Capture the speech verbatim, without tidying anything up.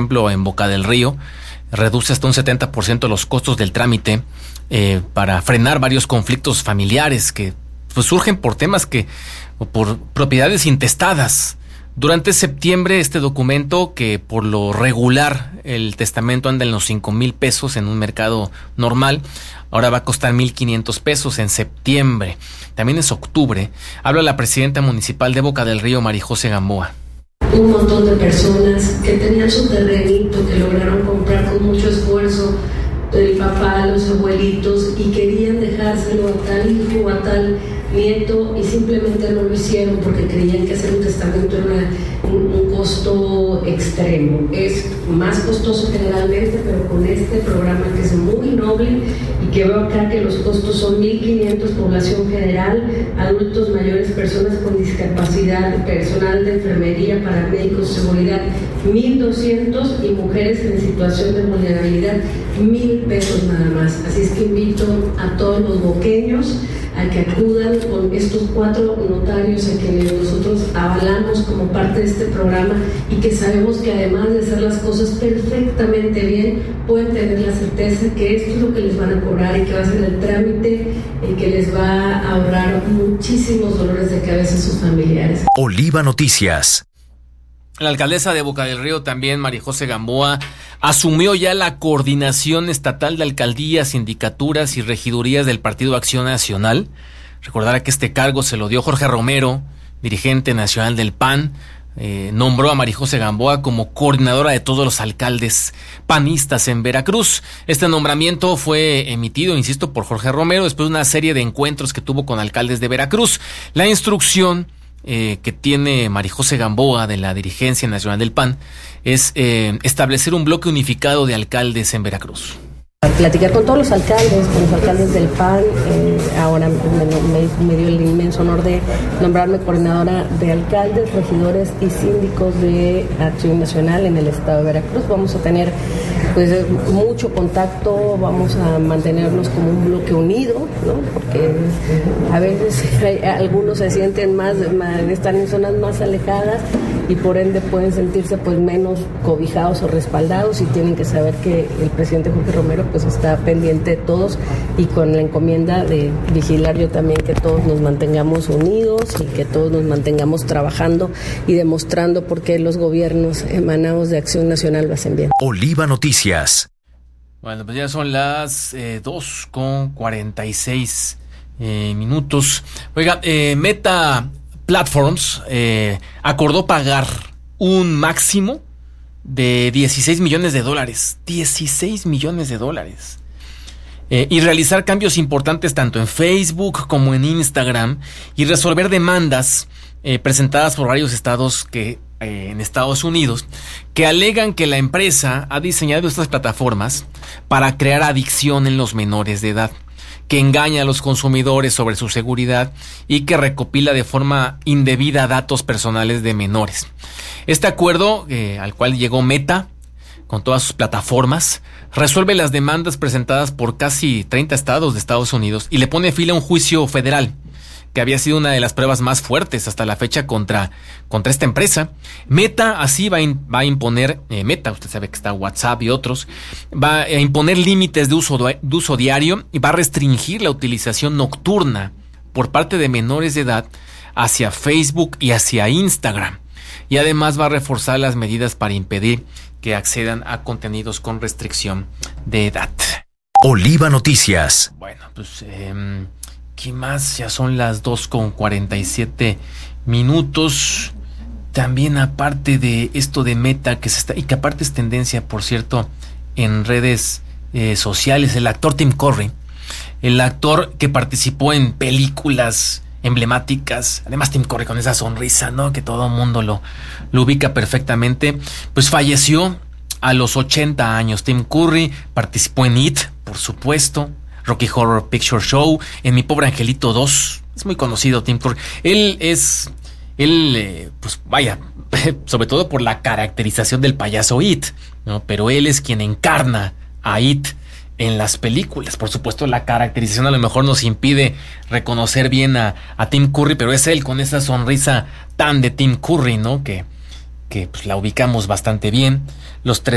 ejemplo, en Boca del Río, reduce hasta un setenta por ciento los costos del trámite eh, para frenar varios conflictos familiares que pues surgen por temas que, o por propiedades intestadas. Durante septiembre, este documento, que por lo regular el testamento anda en los cinco mil pesos en un mercado normal, ahora va a costar mil quinientos pesos en septiembre. También es octubre. Habla la presidenta municipal de Boca del Río, Marijose Gamboa. Un montón de personas que tenían su terrenito, que lograron comprar con mucho esfuerzo, el papá, los abuelitos, y querían dejárselo a tal hijo o a tal nieto, y simplemente no lo hicieron porque creían que hacer un testamento era un, un costo extremo. Es más costoso generalmente, pero con este programa, que es muy noble y que veo acá que los costos son mil quinientos, población general, adultos mayores, personas con discapacidad, personal de enfermería, paramédicos, seguridad, mil doscientos, y mujeres en situación de vulnerabilidad, mil pesos nada más. Así es que invito a todos los boqueños a que acudan con estos cuatro notarios a quienes nosotros avalamos como parte de este programa, y que sabemos que además de hacer las cosas perfectamente bien, pueden tener la certeza que esto es lo que les van a cobrar y que va a ser el trámite el que les va a ahorrar muchísimos dolores de cabeza a sus familiares. Oliva Noticias. La alcaldesa de Boca del Río, también Marijose Gamboa, asumió ya la coordinación estatal de alcaldías, sindicaturas y regidurías del Partido Acción Nacional. Recordar que este cargo se lo dio Jorge Romero, dirigente nacional del P A N. Eh, nombró a Marijose Gamboa como coordinadora de todos los alcaldes panistas en Veracruz. Este nombramiento fue emitido, insisto, por Jorge Romero después de una serie de encuentros que tuvo con alcaldes de Veracruz. La instrucción Eh, que tiene Marijose Gamboa de la dirigencia nacional del P A N es eh, establecer un bloque unificado de alcaldes en Veracruz. Platicar con todos los alcaldes, con los alcaldes del P A N. Eh, ahora me, me, me dio el inmenso honor de nombrarme coordinadora de alcaldes, regidores y síndicos de Acción Nacional en el estado de Veracruz. Vamos a tener pues mucho contacto, vamos a mantenernos como un bloque unido, ¿no? Porque a veces hay, algunos se sienten más, más, están en zonas más alejadas y por ende pueden sentirse pues menos cobijados o respaldados, y tienen que saber que el presidente Jorge Romero pues está pendiente de todos, y con la encomienda de vigilar yo también que todos nos mantengamos unidos y que todos nos mantengamos trabajando y demostrando por qué los gobiernos emanados de Acción Nacional lo hacen bien. Oliva Noticias. Bueno, pues ya son las eh, dos con cuarenta y seis eh, minutos. Oiga, eh, Meta Platforms eh, acordó pagar un máximo de dieciséis millones de dólares. dieciséis millones de dólares. Eh, y realizar cambios importantes tanto en Facebook como en Instagram, y resolver demandas eh, presentadas por varios estados que eh, en Estados Unidos, que alegan que la empresa ha diseñado estas plataformas para crear adicción en los menores de edad, que engaña a los consumidores sobre su seguridad y que recopila de forma indebida datos personales de menores. Este acuerdo eh, al cual llegó Meta con todas sus plataformas resuelve las demandas presentadas por casi treinta estados de Estados Unidos y le pone fin a un juicio federal que había sido una de las pruebas más fuertes hasta la fecha contra, contra esta empresa. Meta así va a, in, va a imponer, eh, Meta, usted sabe que está WhatsApp y otros, va a imponer límites de uso, de uso diario, y va a restringir la utilización nocturna por parte de menores de edad hacia Facebook y hacia Instagram. Y además va a reforzar las medidas para impedir que accedan a contenidos con restricción de edad. Oliva Noticias. Bueno, pues, eh, ¿qué más? Ya son las dos con cuarenta y siete minutos. También aparte de esto de Meta, que se está, y que aparte es tendencia, por cierto, en redes eh, sociales, el actor Tim Curry, el actor que participó en películas emblemáticas, además Tim Curry con esa sonrisa, ¿no?, que todo el mundo lo, lo ubica perfectamente, pues falleció a los ochenta años. Tim Curry participó en It, por supuesto, Rocky Horror Picture Show, en Mi Pobre Angelito dos, es muy conocido Tim Curry. Él es, él, eh, pues vaya, sobre todo por la caracterización del payaso It, ¿no? Pero él es quien encarna a It en las películas. Por supuesto, la caracterización a lo mejor nos impide reconocer bien a, a Tim Curry, pero es él con esa sonrisa tan de Tim Curry, ¿no? Que, que pues, la ubicamos bastante bien. Los tres